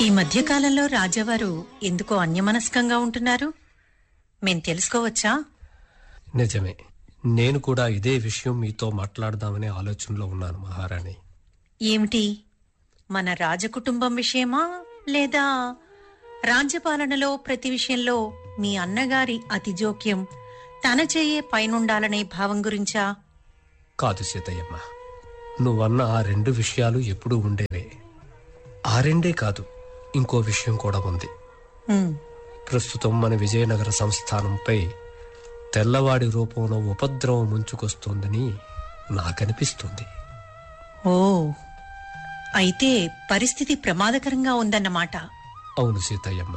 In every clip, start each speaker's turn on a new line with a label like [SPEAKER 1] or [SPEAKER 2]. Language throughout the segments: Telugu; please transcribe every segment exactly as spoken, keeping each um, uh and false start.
[SPEAKER 1] ఈ మధ్యకాలంలో రాజావారు ఎందుకో అన్యమనస్కంగా ఉంటున్నారు, మేం తెలుసుకోవచ్చా?
[SPEAKER 2] నిజమే, నేను కూడా ఇదే విషయం మీతో మాట్లాడదామనే ఆలోచనలో ఉన్నాను మహారాణి.
[SPEAKER 1] ఏమిటి, మన రాజకుటుంబం విషయమా, లేదా రాజ్యపాలనలో ప్రతి విషయంలో మీ అన్నగారి అతి జోక్యం తన చేయే పైనుండాలనే భావం గురించా?
[SPEAKER 2] కాదు సీతయ్యమ్మ, నువ్వన్న ఆ రెండు విషయాలు ఎప్పుడూ ఉండేవే. ఆ రెండే కాదు, ఇంకో విషయం కూడా ఉంది. ప్రస్తుతం మన విజయనగర సంస్థానంపై తెల్లవాడి రూపంలో ఉపద్రవం ముంచుకొస్తోందని నాకనిపిస్తుంది.
[SPEAKER 1] ఓ, అయితే పరిస్థితి ప్రమాదకరంగా ఉందన్నమాట.
[SPEAKER 2] అవును సీతయ్యమ్మ,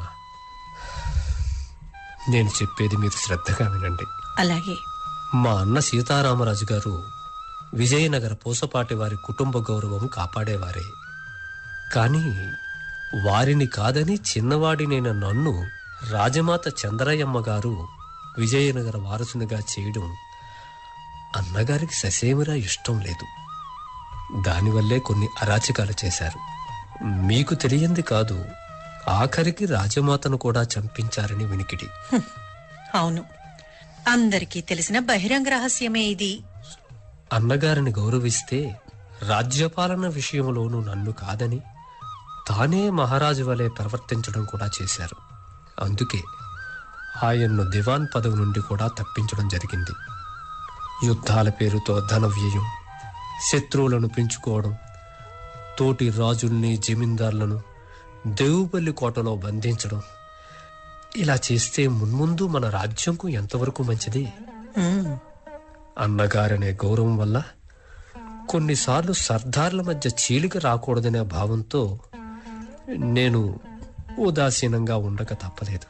[SPEAKER 2] నేను చెప్పేది మీరు శ్రద్ధగా వినండి.
[SPEAKER 1] అలాగే.
[SPEAKER 2] మా అన్న సీతారామరాజు గారు విజయనగర పూసపాటి వారి కుటుంబ గౌరవం కాపాడేవారే. కానీ వారిని కాదని చిన్నవాడినైన నన్ను రాజమాత చంద్రయ్యమ్మ గారు విజయనగర వారసునిగా చేయడం అన్నగారికి ససేమిరా ఇష్టం లేదు. దానివల్లే కొన్ని అరాచకాలు చేశారు. మీకు తెలియంది కాదు, ఆఖరికి రాజమాతను కూడా చంపించారని వినికిడి.
[SPEAKER 1] అవును, అందరికీ తెలిసిన బహిరంగ రహస్యమే ఇది.
[SPEAKER 2] అన్నగారిని గౌరవిస్తే రాజ్యపాలన విషయంలోనూ నన్ను కాదని తానే మహారాజు వలె ప్రవర్తించడం కూడా చేశారు. అందుకే ఆయన్ను దివాన్ పదవి నుండి కూడా తప్పించడం జరిగింది. యుద్ధాల పేరుతో ధన వ్యయం, శత్రువులను పెంచుకోవడం, తోటి రాజుల్ని జమీందారులను దేవుపల్లి కోటలో బంధించడం, ఇలా చేస్తే మున్ముందు మన రాజ్యంకు ఎంతవరకు మంచిది? అన్నగారనే గౌరవం వల్ల కొన్నిసార్లు సర్దార్ల మధ్య చీలిక రాకూడదనే భావంతో నేను ఉదాసీనంగా ఉండక తప్పలేదు.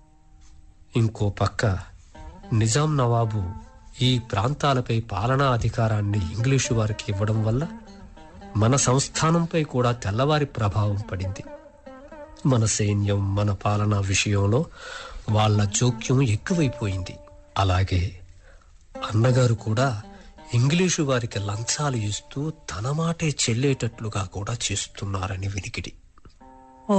[SPEAKER 2] ఇంకో పక్క నిజాం నవాబు ఈ ప్రాంతాలపై పాలనా అధికారాన్ని ఇంగ్లీషు వారికి ఇవ్వడం వల్ల మన సంస్థానంపై కూడా తెల్లవారి ప్రభావం పడింది. మన సైన్యం, మన పాలనా విషయంలో వాళ్ళ జోక్యం ఎక్కువైపోయింది. అలాగే అన్నగారు కూడా ఇంగ్లీషు వారికి లంచాలు ఇస్తూ తన మాటే చెల్లేటట్లుగా కూడా చేస్తున్నారని వినికిడి.
[SPEAKER 1] ఓ,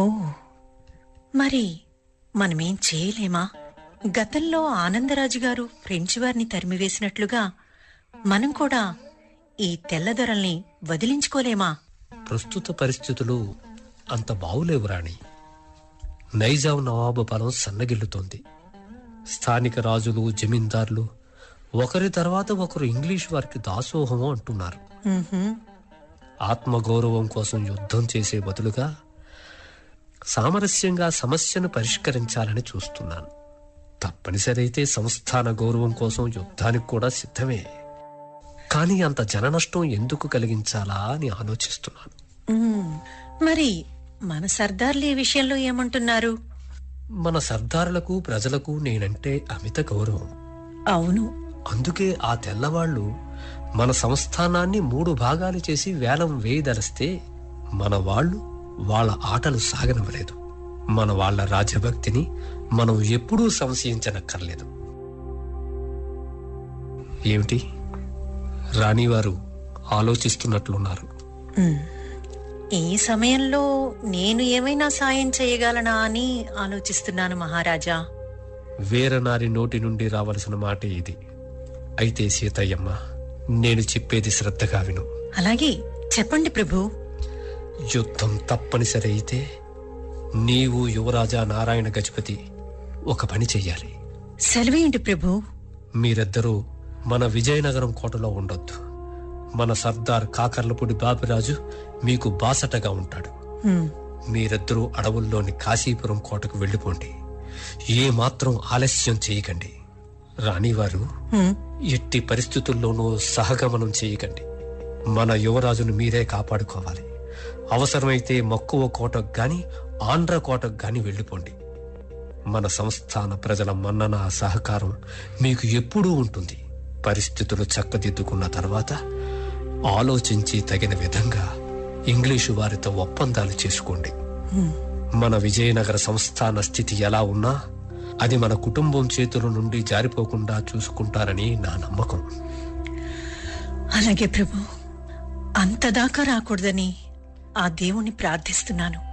[SPEAKER 1] మరి మనమేం చేయలేమా? గతంలో ఆనందరాజు గారు ఫ్రెంచ్ వారిని తరిమివేసినట్లుగా మనం కూడా ఈ తెల్లదొరల్ని వదిలించుకోలేమా?
[SPEAKER 2] ప్రస్తుత పరిస్థితులు అంత బావులేవు రాణి. నైజాం నవాబు బలం సన్నగిల్లుతోంది. స్థానిక రాజులు, జమీందారులు ఒకరి తర్వాత ఒకరు ఇంగ్లీష్ వారికి దాసోహం అంటున్నారు. ఆత్మగౌరవం కోసం యుద్ధం చేసే బదులుగా సామరస్యంగా సమస్యను పరిష్కరించాలని చూస్తున్నాను. తప్పనిసరి అయితే సంస్థాన గౌరవం కోసం యుద్ధానికి కూడా సిద్ధమే. కానీ అంత జన నష్టం ఎందుకు కలిగించాలా అని ఆలోచిస్తున్నాను.
[SPEAKER 1] మరి మన సర్దార్లు ఈ విషయంలో ఏమంటున్నారు?
[SPEAKER 2] మన సర్దారులకు, ప్రజలకు నేనంటే అమిత గౌరవం.
[SPEAKER 1] అవును,
[SPEAKER 2] అందుకే ఆ తెల్లవాళ్లు మన సంస్థానాన్ని మూడు భాగాలు చేసి వేలం వేయదలిస్తే మన వాళ్ళు వాళ్ళ ఆటలు సాగనివ్వలేదు. మన వాళ్ళ రాజభక్తిని మనం ఎప్పుడూ సంశయించనక్కర్లేదు. ఏమిటి, రాణివారు ఆలోచిస్తున్నట్లున్నారు?
[SPEAKER 1] ఈ సమయంలో నేను ఏమైనా సాయం చేయగలనా అని ఆలోచిస్తున్నాను మహారాజా.
[SPEAKER 2] వీరనారి నోటి నుండి రావలసిన మాట ఇది. అయితే సీతయ్యమ్మ, నేను చెప్పేది శ్రద్ధగా విను.
[SPEAKER 1] అలాగే, చెప్పండి ప్రభు.
[SPEAKER 2] యుద్ధం తప్పనిసరి అయితే నీవు, యువరాజా నారాయణ గజపతి ఒక పని చెయ్యాలి.
[SPEAKER 1] సెలవేంటి ప్రభు?
[SPEAKER 2] మీరిద్దరూ మన విజయనగరం కోటలో ఉండొద్దు. మన సర్దార్ కాకర్లపూడి బాబిరాజు మీకు బాసటగా ఉంటాడు. మీరిద్దరూ అడవుల్లోని కాశీపురం కోటకు వెళ్ళిపోండి. ఏ మాత్రం ఆలస్యం చేయకండి. రాణివారు, ఎట్టి పరిస్థితుల్లోనూ సహగమనం చేయకండి. మన యువరాజును మీరే కాపాడుకోవాలి. అవసరమైతే మక్కువ కోటకు గాని, ఆంధ్ర కోటకు గాని వెళ్ళిపోండి. మన సంస్థాన ప్రజల మన్నన, సహకారం మీకు ఎప్పుడూ ఉంటుంది. పరిస్థితులు చక్కదిద్దుకున్న తర్వాత ఆలోచించి తగిన విధంగా ఇంగ్లీషు వారితో ఒప్పందాలు చేసుకోండి. మన విజయనగర సంస్థాన స్థితి ఎలా ఉన్నా అది మన కుటుంబం చేతుల నుండి జారిపోకుండా చూసుకుంటారని నా నమ్మకం.
[SPEAKER 1] అలాగే ప్రభు, అంతదాకా రాకూడదని ఆ దేవుణ్ణి ప్రార్థిస్తున్నాను.